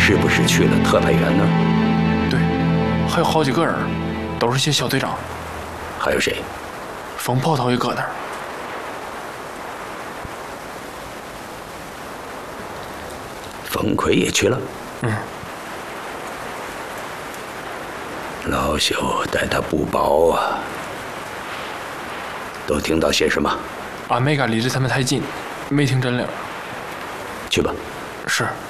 是不是去了特派员那儿？ 对，还有好几个人，都是些小队长。 还有谁？ 风炮头也搁那儿。 冯奎也去了。 嗯。 老朽待他不薄啊。都听到些什么？ 俺没敢离着他们太近，没听真灵。 去吧。 是。